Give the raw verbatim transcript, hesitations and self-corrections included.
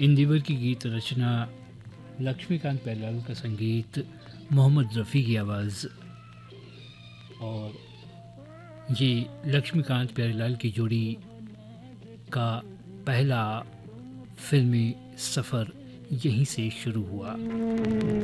इंदिवर की गीत रचना, लक्ष्मीकांत प्यारेलाल का संगीत, मोहम्मद रफ़ी की आवाज़। और ये लक्ष्मीकांत प्यारेलाल की जोड़ी का पहला फ़िल्मी सफ़र यहीं से शुरू हुआ।